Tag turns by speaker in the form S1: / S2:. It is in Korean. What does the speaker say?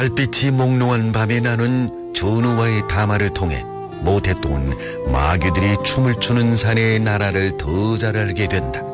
S1: 달빛이 몽롱한 밤에 나눈 전우와의 담화를 통해 모태똥은 마귀들이 춤을 추는 사내의 나라를 더 잘 알게 된다.